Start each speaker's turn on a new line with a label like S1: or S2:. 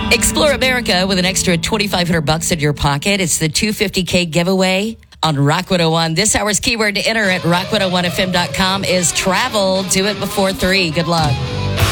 S1: Explore America with an extra $2,500 in your pocket. It's the 250K giveaway on Rock 101. This hour's keyword to enter at rock101fm.com is travel. Do it before 3. Good luck.